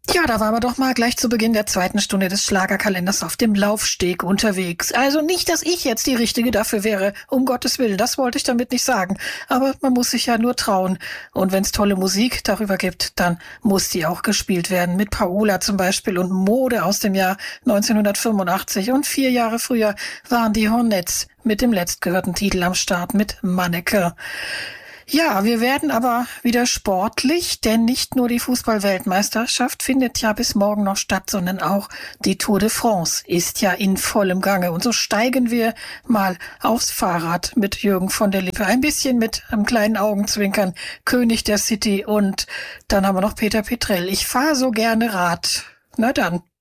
Ja, da waren wir doch mal gleich zu Beginn der zweiten Stunde des Schlagerkalenders auf dem Laufsteg unterwegs. Also nicht, dass ich jetzt die Richtige dafür wäre, um Gottes Willen, das wollte ich damit nicht sagen. Aber man muss sich ja nur trauen. Und wenn es tolle Musik darüber gibt, dann muss die auch gespielt werden. Mit Paola zum Beispiel und Mode aus dem Jahr 1985. Und 4 Jahre früher waren die Hornets mit dem letztgehörten Titel am Start mit Manneke. Ja, wir werden aber wieder sportlich, denn nicht nur die Fußball-Weltmeisterschaft findet ja bis morgen noch statt, sondern auch die Tour de France ist ja in vollem Gange. Und so steigen wir mal aufs Fahrrad mit Jürgen von der Lippe. Ein bisschen mit einem kleinen Augenzwinkern, König der City, und dann haben wir noch Peter Petrell. Ich fahre so gerne Rad. Na dann.